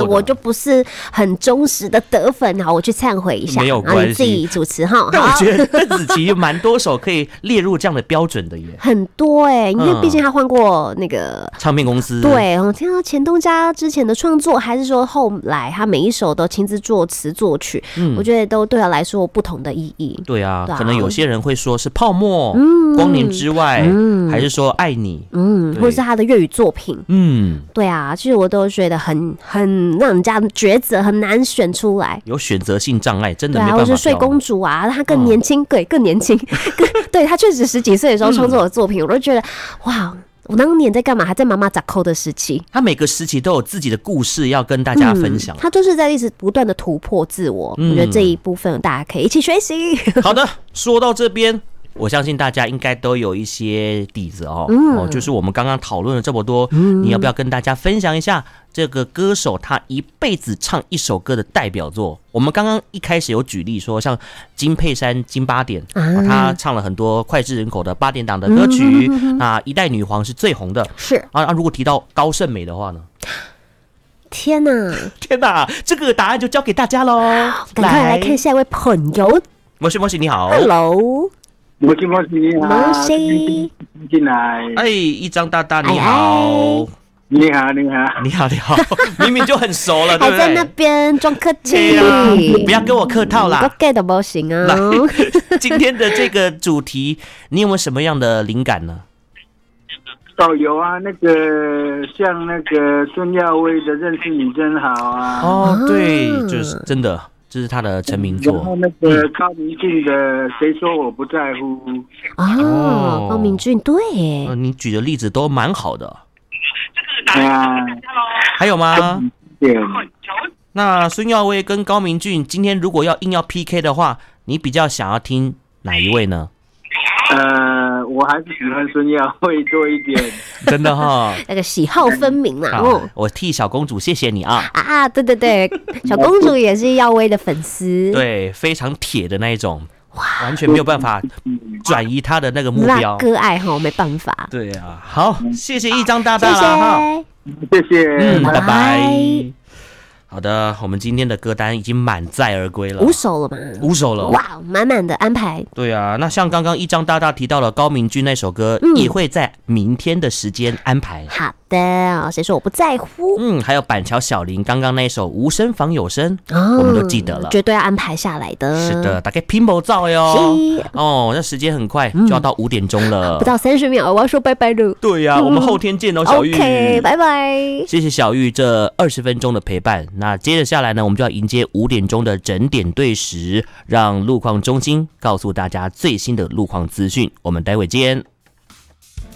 我就不是很忠实的得粉，好，我去忏悔一下， 没有关系， 你自己主持哈。 但我觉得邓紫棋有蛮多首可以列入这样的标准的耶， 很多因为毕竟他换过那个唱片公司， 对，我听到前东家之前的创作，还是说后来他每一首都亲自作词作曲，我觉得都对他来说有不同的意义。 对啊，可能有些人会说是泡沫，光年之外，还是说爱你， 或者是他的粤语作品，对啊，其实我都觉得很让人家抉择，很难选出来， 有选择性障碍，真的没办法。 或是睡公主啊，她更年轻，对，更年轻，对，她确实10几岁的时候创作的作品，我都觉得哇。我当年在干嘛？还在妈妈杂扣的时期。 他每个时期都有自己的故事要跟大家分享。 他就是在一直不断的突破自我。我觉得这一部分大家可以一起学习。 好的，说到这边，我相信大家应该都有一些底子就是我们刚刚讨论了这么多，你要不要跟大家分享一下这个歌手他一辈子唱一首歌的代表作？我们刚刚一开始有举例说，像金佩珊金八点，他唱了很多脍炙人口的8点档的歌曲，那一代女皇是最红的。是啊，如果提到高胜美的话呢？ 天哪， 这个答案就交给大家喽！ 赶快来看下一位朋友。 摩西你好 ，Hello。 摩西你好， 摩西进来。 哎，一张大大你好。 你好， 明明就很熟了，对不对？ 还在那边装客气， 不要跟我客套啦， 我 get 都不行啊。 今天的这个主题，你有没有什么样的灵感呢？ 有啊，那个像那个孙耀威的《认识你真好》啊。 对，就是真的，这是他的成名作。 然后那个高明俊的《谁说我不在乎》 高明俊，对， 你举的例子都蛮好的。还有吗？那孙耀威跟高明俊今天如果硬要 PK 的话，你比较想要听哪一位呢？ 我还是喜欢孙耀威多一点。 真的哈， 那个喜好分明啦。 我替小公主谢谢你啊！ 对，小公主也是耀威的粉丝， 对，非常铁的那一种。完全没有办法转移他的那个目标， 割爱没办法。 对啊，好，谢谢一张大大啦， 谢谢， 拜拜。好的，我们今天的歌单已经满载而归了，5 首了嘛 ，5首了， 哇，满满的安排。 对啊，那像刚刚一张大大提到了高明俊那首歌，也会在明天的时间安排。 好的，谁说我不在乎？ 还有板桥小林刚刚那一首无声仿有声，我们都记得了， 绝对要安排下来的。 是的，大概拼搏照哟。那时间很快就要到5点钟了， 不到30秒，我要说拜拜了。 对呀，我们后天见哦，小玉。 OK， 拜拜。 谢谢小玉这20分钟的陪伴。那接着下来呢，我们就要迎接5点钟的整点对时，让路况中心告诉大家最新的路况资讯。我们待会见。